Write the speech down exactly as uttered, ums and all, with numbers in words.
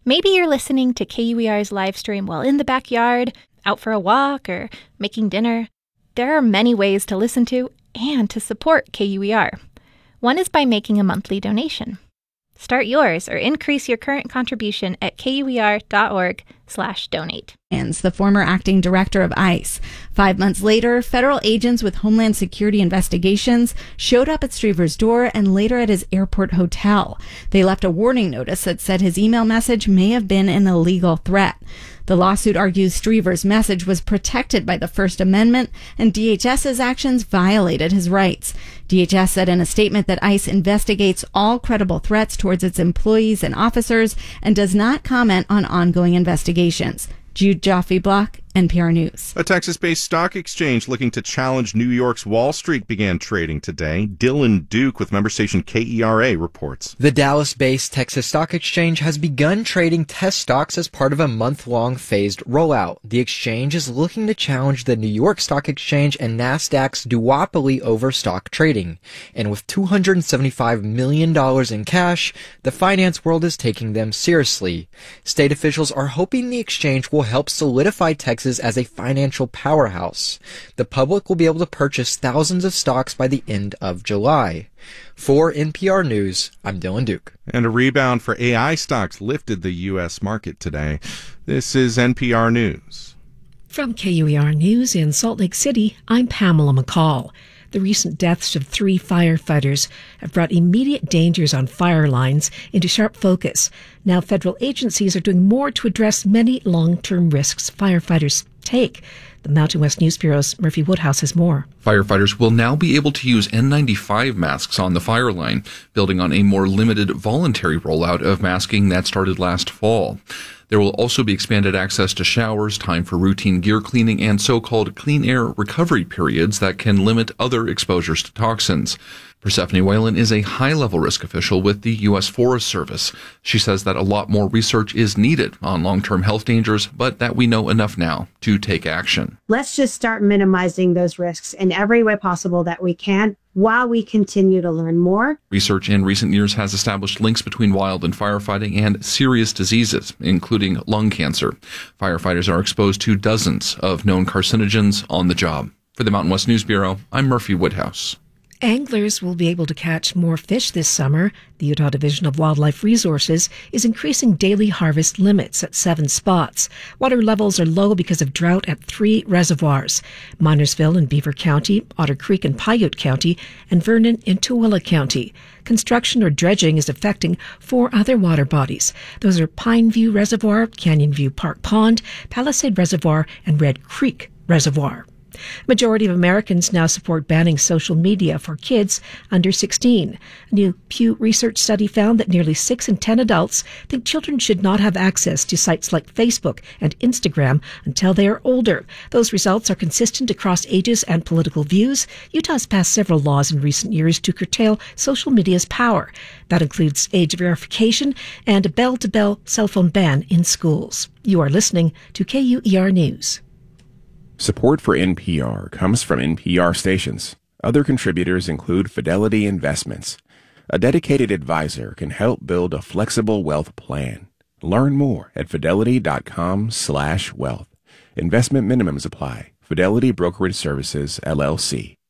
Maybe you're listening to K U E R's live stream while in the backyard, out for a walk, or making dinner. There are many ways to listen to and to support K U E R. One is by making a monthly donation. Start yours or increase your current contribution at kuer.org slash donate. The former acting director of ICE. Five months later, federal agents with Homeland Security investigations showed up at Striever's door and later at his airport hotel. They left a warning notice that said his email message may have been an illegal threat. The lawsuit argues Striever's message was protected by the First Amendment and DHS's actions violated his rights. D H S said in a statement that ICE investigates all credible threats towards its employees and officers and does not comment on ongoing investigations. Jude Joffe-Block, N P R News. A Texas-based stock exchange looking to challenge New York's Wall Street began trading today. Dylan Duke with member station K E R A reports. The Dallas-based Texas Stock Exchange has begun trading test stocks as part of a month-long phased rollout. The exchange is looking to challenge the New York Stock Exchange and Nasdaq's duopoly over stock trading. And with two hundred seventy-five million dollars in cash, the finance world is taking them seriously. State officials are hoping the exchange will help solidify Texas as a financial powerhouse. The public will be able to purchase thousands of stocks by the end of July. For N P R News, I'm Dylan Duke. And a rebound for A I stocks lifted the U S market today. This is N P R News. From K U E R News in Salt Lake City, I'm Pamela McCall. The recent deaths of three firefighters have brought immediate dangers on fire lines into sharp focus. Now federal agencies are doing more to address many long-term risks firefighters take. The Mountain West News Bureau's Murphy Woodhouse has more. Firefighters will now be able to use N ninety-five masks on the fire line, building on a more limited voluntary rollout of masking that started last fall. There will also be expanded access to showers, time for routine gear cleaning, and so-called clean air recovery periods that can limit other exposures to toxins. Persephone Whalen is a high-level risk official with the U S Forest Service. She says that a lot more research is needed on long-term health dangers, but that we know enough now to take action. Let's just start minimizing those risks in every way possible that we can while we continue to learn more. Research in recent years has established links between wild and firefighting and serious diseases, including lung cancer. Firefighters are exposed to dozens of known carcinogens on the job. For the Mountain West News Bureau, I'm Murphy Woodhouse. Anglers will be able to catch more fish this summer. The Utah Division of Wildlife Resources is increasing daily harvest limits at seven spots. Water levels are low because of drought at three reservoirs: Minersville in Beaver County, Otter Creek in Paiute County, and Vernon in Tooele County. Construction or dredging is affecting four other water bodies. Those are Pine View Reservoir, Canyon View Park Pond, Palisade Reservoir, and Red Creek Reservoir. Majority of Americans now support banning social media for kids under sixteen. A new Pew Research study found that nearly six in ten adults think children should not have access to sites like Facebook and Instagram until they are older. Those results are consistent across ages and political views. Utah's passed several laws in recent years to curtail social media's power. That includes age verification and a bell-to-bell cell phone ban in schools. You are listening to K U E R News. Support for N P R comes from N P R stations. Other contributors include Fidelity Investments. A dedicated advisor can help build a flexible wealth plan. Learn more at fidelity.com slash wealth. Investment minimums apply. Fidelity Brokerage Services, L L C.